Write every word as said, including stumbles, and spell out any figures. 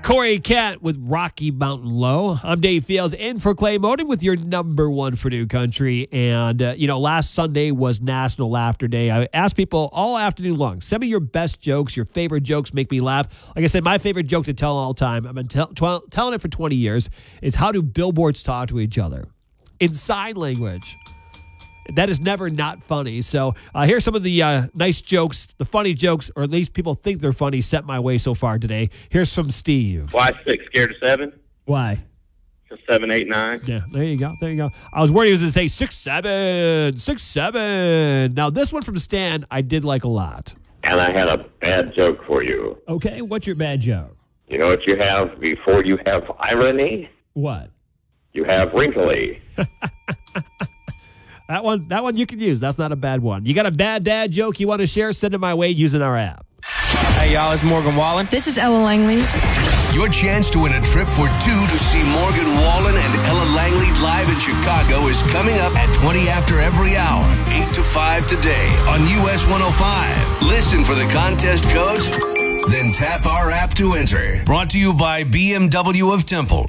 Corey Cat with Rocky Mountain Low. I'm Dave Fields in for Clay Moden with your number one for New Country. And, uh, you know, last Sunday was National Laughter Day. I asked people all afternoon long, send me your best jokes, your favorite jokes, make me laugh. Like I said, my favorite joke to tell all the time, I've been tell, tw- telling it for twenty years, is how do billboards talk to each other? In sign language. That is never not funny. So uh, here's some of the uh, nice jokes, the funny jokes, or at least people think they're funny, sent my way so far today. Here's from Steve. Why six? Scared of seven? Why? Seven, eight, nine. Yeah, there you go. There you go. I was worried he was going to say six, seven, six, seven. Now, this one from Stan, I did like a lot. And I had a bad joke for you. Okay, what's your bad joke? You know what you have before you have irony? What? You have wrinkly. That one, that one you can use. That's not a bad one. You got a bad dad joke you want to share? Send it my way using our app. Hey, y'all, it's Morgan Wallen. This is Ella Langley. Your chance to win a trip for two to see Morgan Wallen and Ella Langley live in Chicago is coming up at twenty after every hour, eight to five today on U S one oh five. Listen for the contest codes, then tap our app to enter. Brought to you by B M W of Temple.